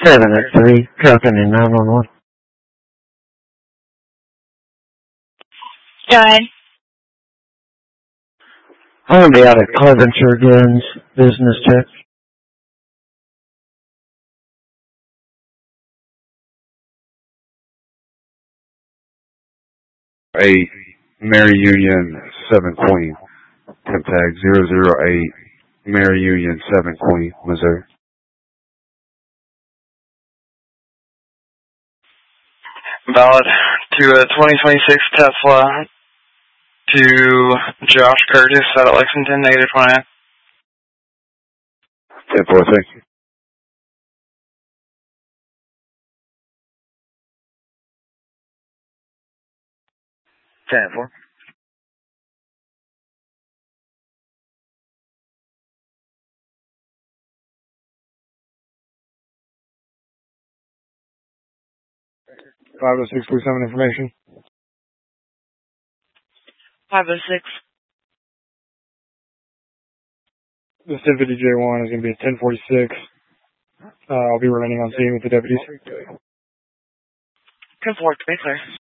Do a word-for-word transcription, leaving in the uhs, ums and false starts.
seven at three, dropping in nine one one. Go ahead. I'm going to be out at Clevenger Guns business check. Eight, Mary Union, seven Queen. Temp tag zero zero eight, Mary Union, seven Queen, Missouri. Valid to a twenty twenty-six Tesla to Josh Curtis out of Lexington, negative twenty-nine. ten four, thank you. ten four. five oh six forty-seven information. five oh six. This ten fifty J one is going to be at ten forty-six. Uh, I'll be remaining on scene with the deputies. Conform to be clear.